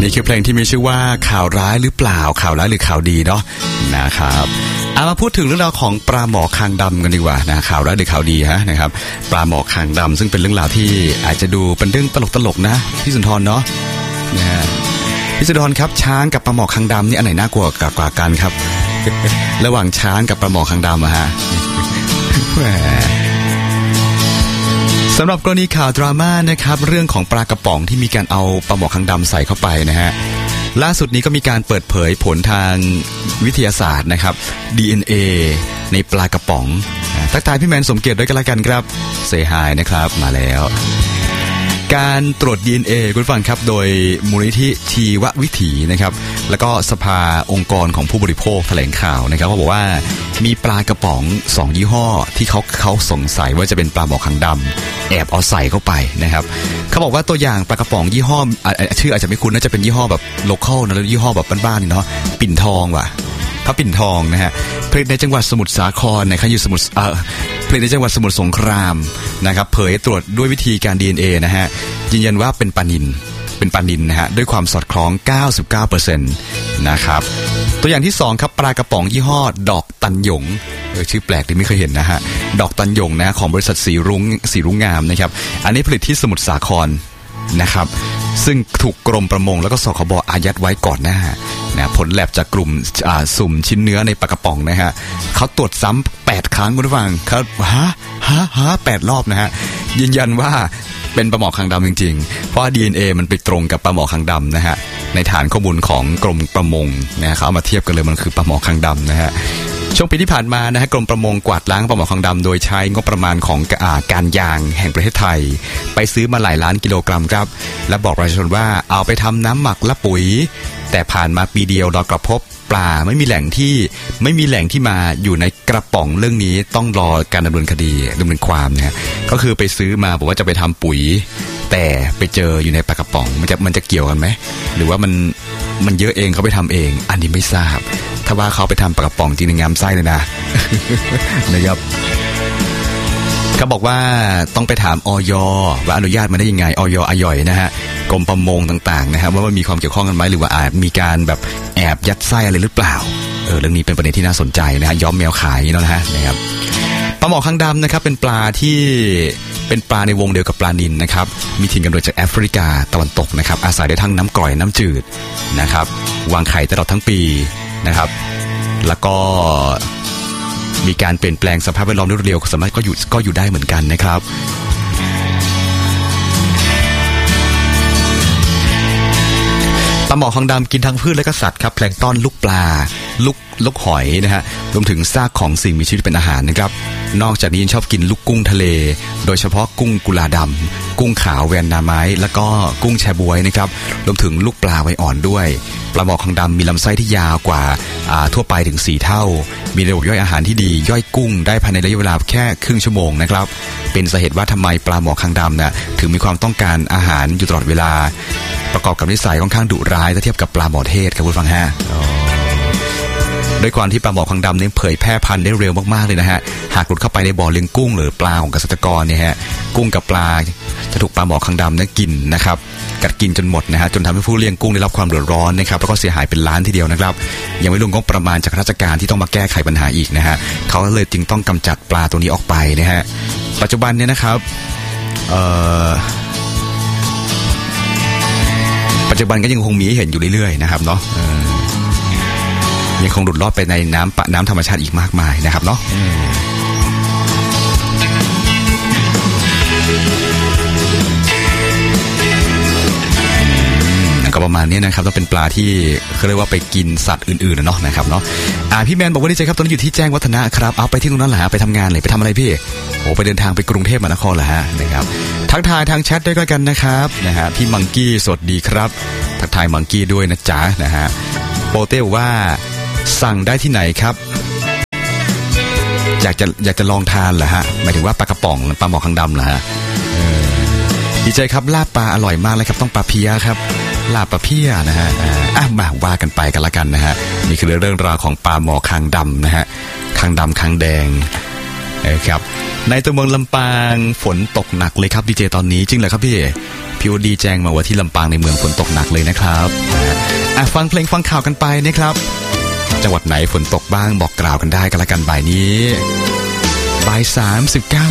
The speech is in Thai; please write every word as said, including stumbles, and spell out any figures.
นี่คือเพลงที่มีชื่อว่าข่าวร้ายหรือเปล่าข่าวร้ายหรือข่าวดีเนาะนะครับเอามาพูดถึงเรื่องราวของปลาหมอคางดำกันดีกว่านะข่าวร้ายหรือข่าวดีฮะนะครับปลาหมอคางดำซึ่งเป็นเรื่องราวที่อาจจะดูเป็นเรื่องตลกๆนะพี่สุนทรเนาะนะฮะพี่สุนทรครับช้างกับปลาหมอคางดำนี่อันไหนน่ากลัวกว่ากันครับ ระหว่างช้างกับปลาหมอคางดำอะฮะ สำหรับกรณีข่าวดราม่านะครับเรื่องของปลากระป๋องที่มีการเอาปลาหมอคางดำใส่เข้าไปนะฮะล่าสุดนี้ก็มีการเปิดเผยผลทางวิทยาศาสตร์นะครับ ดี เอ็น เอ ในปลากระป๋องทักทายพี่แมนสมเกียรติด้วยกันละกันครับเซฮายนะครับมาแล้วการตรวจ ดี เอ็น เอ คุณฟังครับโดยมูลนิธิชีววิถีนะครับแล้วก็สภาองค์กรของผู้บริโภคแถลงข่าวนะครับเขาบอกว่ามีปลากระป๋องสองยี่ห้อที่เขาเขาสงสัยว่าจะเป็นปลาหมอคางดำแอบเอาใส่เข้าไปนะครับเขาบอกว่าตัวอย่างปลากระป๋องยี่ห้อชื่ออาจจะไม่คุ้นน่าจะเป็นยี่ห้อแบบโลคอลนะแล้วยี่ห้อแบบบ้านๆนี่เนาะปิ่นทองว่ะพระปิ่นทองนะฮะผลิตในจังหวัดสมุทรสาครนะครับอยู่สมุทรเอ่อผลิตในจังหวัดสมุทรสงครามนะครับเผยตรวจด้วยวิธีการ ดี เอ็น เอ นะฮะยืนยันว่าเป็นปลานิลเป็นปลานิลนะฮะด้วยความสอดคล้อง เก้าสิบเก้าเปอร์เซ็นต์ นะครับตัวอย่างที่สองครับปลากระป๋องยี่ห้อดอกตันหยงเออชื่อแปลกที่ไม่เคยเห็นนะฮะดอกตันหยงนะของบริษัทสีรุ้งสีรุ้งงามนะครับอันนี้ผลิตที่สมุทรสาครนะครับซึ่งถูกกรมประมงแล้วก็สคบอายัดไว้ก่อนหน้านะผลแลบจากกลุ่มสุ่มชิ้นเนื้อในปลากระป๋องนะฮะเขาตรวจซ้ำแปดครั้งคุณผู้ฟังเขาฮะฮะฮะแปดรอบนะฮะยืนยันว่าเป็นปลาหมอคางดำจริงๆเพราะ ดี เอ็น เอ มันไปตรงกับปลาหมอคางดำนะฮะในฐานข้อมูลของกรมประมงนะฮะเขาเอามาเทียบกันเลยมันคือปลาหมอคางดำนะฮะช่วงปีที่ผ่านมานะฮะกรมประมงกวาดล้างปลาหมอคางดำโดยใช้งบประมาณของการยางแห่งประเทศไทยไปซื้อมาหลายล้านกิโลกรัมครับและบอกประชาชนว่าเอาไปทำน้ำหมักและปุ๋ยแต่ผ่านมาปีเดียวเรากลับพบปลาไม่มีแหล่งที่ไม่มีแหล่งที่มาอยู่ในกระป๋องเรื่องนี้ต้องรอการดำเนินคดีดำเนินความนะฮะก็คือไปซื้อมาบอกว่าจะไปทำปุ๋ยแต่ไปเจออยู่ในปลากระป๋องมันจะมันจะเกี่ยวกันไหมหรือว่ามันมันเยอะเองเขาไปทำเองอันนี้ไม่ทราบถ้าว่าเขาไปทำปลากระป๋องจริงในงามไส้เลยนะ นะครับเขาบอกว่าต้องไปถามอย.ว่าอนุญาตมาได้ยังไงอย.อย่อยนะฮะกรมประมงต่างๆนะครับว่ามันมีความเกี่ยวข้องกันไหมหรือว่าอาจมีการแบบแอบยัดไส้อะไรหรือเปล่าเออเรื่องนี้เป็นประเด็นที่น่าสนใจนะฮะย้อมแมวขายนี่นะฮะนะครับปลาหมอคางดำนะครับเป็นปลาที่เป็นปลาในวงเดียวกับปลานิลนะครับมีถิ่นกำเนิดจากแอฟริกาตะวันตกนะครับอาศัยได้ทั้งน้ำกร่อยน้ำจืดนะครับวางไข่ตลอดทั้งปีนะครับแล้วก็มีการเปลี่ยนแปลงสภาพแวดล้อมรวดเร็วสามารถก็อยู่ก็อยู่ได้เหมือนกันนะครับปลาหมอคางดำกินทั้งพืชและก็สัตว์ครับแพลงก์ตอนลูกปลาลูกลูกหอยนะฮะรวมถึงซากของสิ่งมีชีวิตเป็นอาหารนะครับนอกจากนี้ยังชอบกินลูกกุ้งทะเลโดยเฉพาะกุ้งกุลาดำกุ้งขาวแวนนาไม้แล้วก็กุ้งแชบวยนะครับรวมถึงลูกปลาไวอ่อนด้วยปลาหมอคางดำมีลำไส้ที่ยาวกว่าทั่วไปถึงสี่เท่ามีระบบย่อยอาหารที่ดีย่อยกุ้งได้ภายในระยะเวลาแค่ครึ่งชั่วโมงนะครับเป็นสาเหตุว่าทำไมปลาหมอคางดำนะถึงมีความต้องการอาหารอยู่ตลอดเวลาประกอบกับนิสัยค่อนข้างดุร้ายถ้าเทียบกับปลาหมอเทศครับคุณฟังฮะด้วยความที่ปลาหมอคางดำเนี่ยเผยแพร่พันธุ์ได้เร็วมากๆเลยนะฮะหากหลุดเข้าไปในบ่อเลี้ยงกุ้งหรือปลาของเกษตรกรเนี่ยฮะกุ้งกับปลาจะถูกปลาหมอคางดำเนี่ยกินนะครับกัดกินจนหมดนะฮะจนทำให้ผู้เลี้ยงกุ้งได้รับความเดือดร้อนนะครับแล้วก็เสียหายเป็นล้านทีเดียวนะครับยังไม่รวมงบประมาณจากราชการที่ต้องมาแก้ไขปัญหาอีกนะฮะเขาเลยจึงต้องกำจัดปลาตัวนี้ออกไปนะฮะปัจจุบันเนี่ยนะครับเอ่อปัจจุบันก็ยังคงมีให้เห็นอยู่เรื่อยๆนะครับเนาะยังคงหลุดรอดไปในน้ำปะน้ำธรรมชาติอีกมากมายนะครับเนาะก็ประมาณนี้นะครับต้องเป็นปลาที่เขาเรียกว่าไปกินสัตว์อื่นๆนะเนาะนะครับเนาะอ่าพี่แมนบอกว่าดีใจครับตอนนี้อยู่ที่แจ้งวัฒนะครับเอาไปที่ตรงนั้นแหละไปทำงานเลยไปทำอะไรพี่โอ้ไปเดินทางไปกรุงเทพมหานครเหรอฮะนะครับทักทายทางแชทด้วยกันนะครับนะฮะพี่มังกี้สวัสดีครับทักทายมังกี้ด้วยนะจ๊ะนะฮะโปเต้ว่าสั่งได้ที่ไหนครับอยากจะอยากจะลองทานเหรอฮะหมายถึงว่าปลากระป๋องปลาหมอคางดำเหรอฮะดีใจครับลาบปลาอร่อยมากเลยครับต้องปลาเพี้ยครับลาบปลาเพี้ยนะฮะอ่ะมาว่ากันไปกันละกันนะฮะนี่คือเรื่องราวของปลาหมอคางดำนะฮะคางดำคางแดงนะครับในตัวเมืองลำปางฝนตกหนักเลยครับดีเจตอนนี้จริงเหรอครับพี่พี่วดีแจ้งมาว่าที่ลำปางในเมืองฝนตกหนักเลยนะครับอ่ะฟังเพลงฟังข่าวกันไปนะครับจังหวัดไหนฝนตกบ้างบอกกล่าวกันได้กันละกันบ่ายนี้บ่ายสามสิบเก้า